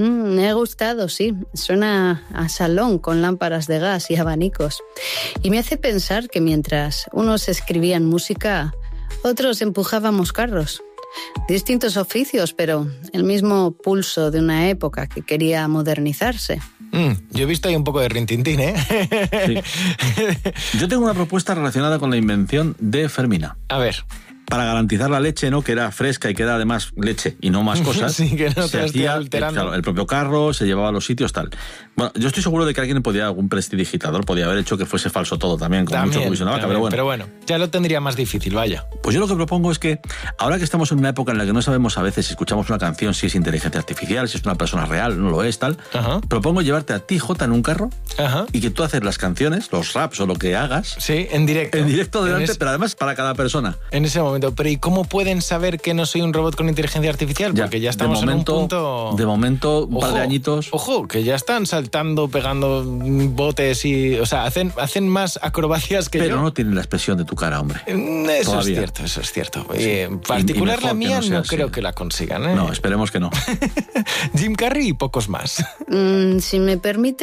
Me ha gustado, sí. Suena a salón con lámparas de gas y abanicos. Y me hace pensar que mientras unos escribían música, otros empujábamos carros. Distintos oficios, pero el mismo pulso de una época que quería modernizarse. Yo he visto ahí un poco de rintintín, ¿eh? Sí. Yo tengo una propuesta relacionada con la invención de Fermina. A ver. Para garantizar la leche, ¿no? Que era fresca y que era además leche y no más cosas. Sí, que no se te hacía alterando. claro, el propio carro, se llevaba a los sitios, tal. Bueno, yo estoy seguro de que alguien podía, algún prestidigitador podía haber hecho que fuese falso todo también, con mucho orgullo, pero bueno, ya lo tendría más difícil, vaya. Pues yo lo que propongo es que, ahora que estamos en una época en la que no sabemos a veces si escuchamos una canción, si es inteligencia artificial, si es una persona real, no lo es, tal, propongo llevarte a ti, Jota, en un carro y que tú haces las canciones, los raps o lo que hagas. Sí, en directo. En directo delante, pero además para cada persona. En ese momento. Pero ¿y cómo pueden saber que no soy un robot con inteligencia artificial? Porque ya estamos en un punto... De momento, un par de añitos... Ojo, que ya están saltando, pegando botes y... O sea, hacen más acrobacias que yo. Pero no tienen la expresión de tu cara, hombre. Eso es cierto. Sí. En particular la mía no creo que la consigan, ¿eh? No, esperemos que no. Jim Carrey y pocos más. Si me permite,